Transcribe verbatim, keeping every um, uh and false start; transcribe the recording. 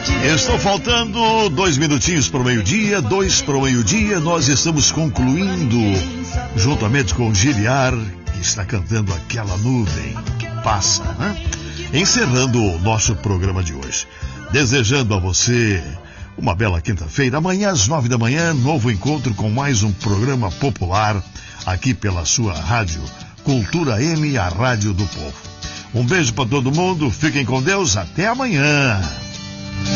Estão faltando dois minutinhos para o meio-dia, dois para o meio-dia, nós estamos concluindo, juntamente com o Giliar, que está cantando Aquela Nuvem Passa, né? Encerrando o nosso programa de hoje. Desejando a você uma bela quinta-feira. Amanhã às nove da manhã, novo encontro com mais um programa popular aqui pela sua rádio Cultura M, a rádio do povo. Um beijo para todo mundo, fiquem com Deus, até amanhã.